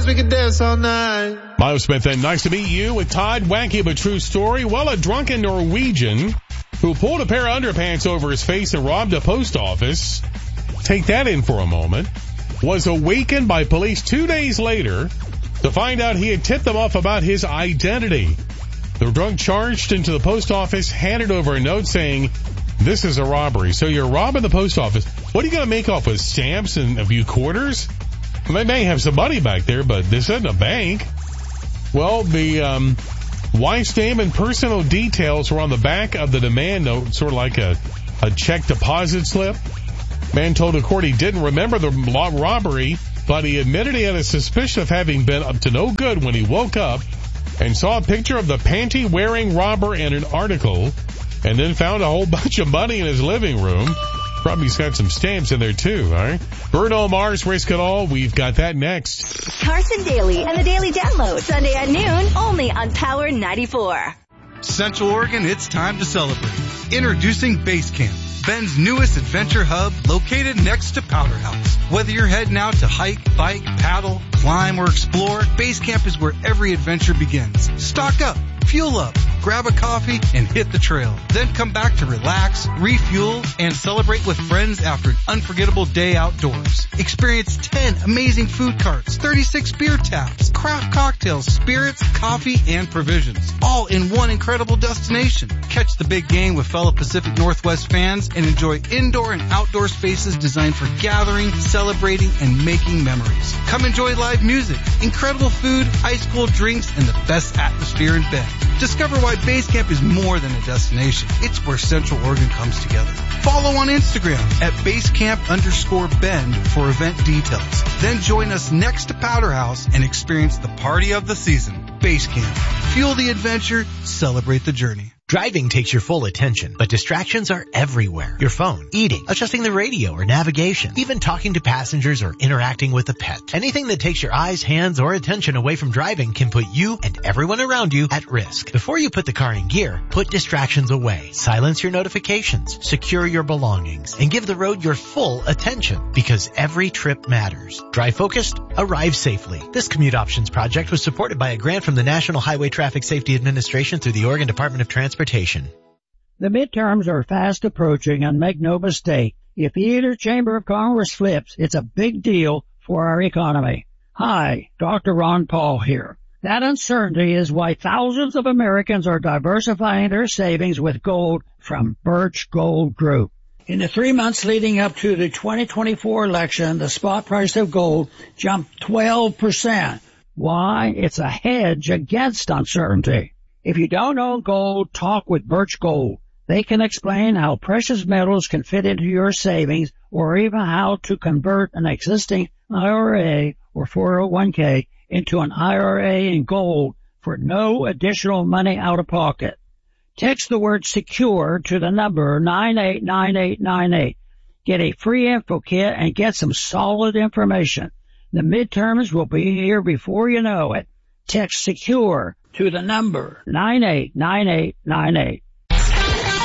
we can dance all night. Miles Smith, and nice to meet you with Todd. Wacky but true story. Well, a drunken Norwegian who pulled a pair of underpants over his face and robbed a post office, take that in for a moment, was awakened by police 2 days later to find out he had tipped them off about his identity. The drunk charged into the post office, handed over a note saying, "This is a robbery." So you're robbing the post office. What are you going to make off with stamps and a few quarters? They may have some money back there, but this isn't a bank. Well, the wife's name and personal details were on the back of the demand note, sort of like a check deposit slip. Man told the court he didn't remember the robbery, but he admitted he had a suspicion of having been up to no good when he woke up and saw a picture of the panty-wearing robber in an article, and then found a whole bunch of money in his living room. Probably's got some stamps in there too, all right? Bruno Mars, Risk It All. We've got that next. Carson Daly and the Daily Download, Sunday at noon, only on Power 94. Central Oregon, it's time to celebrate. Introducing Base Camp, Bend's newest adventure hub located next to Powder House. Whether you're heading out to hike, bike, paddle, climb, or explore, Base Camp is where every adventure begins. Stock up, fuel up, grab a coffee, and hit the trail. Then come back to relax, refuel, and celebrate with friends after an unforgettable day outdoors. Experience 10 amazing food carts, 36 beer taps, craft cocktails, spirits, coffee, and provisions, all in one incredible destination. Catch the big game with fellow Pacific Northwest fans and enjoy indoor and outdoor spaces designed for gathering, celebrating, and making memories. Come enjoy live music, incredible food, ice cold drinks, and the best atmosphere in Bend. Discover why Base Camp is more than a destination. It's where Central Oregon comes together. Follow on Instagram at basecamp_Bend for event details. Then join us next to Powder House and experience the party of the season. Base Camp. Fuel the adventure, celebrate the journey. Driving takes your full attention, but distractions are everywhere. Your phone, eating, adjusting the radio or navigation, even talking to passengers or interacting with a pet. Anything that takes your eyes, hands, or attention away from driving can put you and everyone around you at risk. Before you put the car in gear, put distractions away. Silence your notifications, secure your belongings, and give the road your full attention, because every trip matters. Drive focused, arrive safely. This Commute Options project was supported by a grant from the National Highway Traffic Safety Administration through the Oregon Department of Transportation. The midterms are fast approaching, and make no mistake, if either chamber of Congress flips, it's a big deal for our economy. Hi, Dr. Ron Paul here. That uncertainty is why thousands of Americans are diversifying their savings with gold from Birch Gold Group. In the 3 months leading up to the 2024 election, the spot price of gold jumped 12%. Why? It's a hedge against uncertainty. If you don't own gold, talk with Birch Gold. They can explain how precious metals can fit into your savings, or even how to convert an existing IRA or 401k into an IRA in gold for no additional money out of pocket. Text the word SECURE to the number 989898. Get a free info kit and get some solid information. The midterms will be here before you know it. Text SECURE to the number 989898.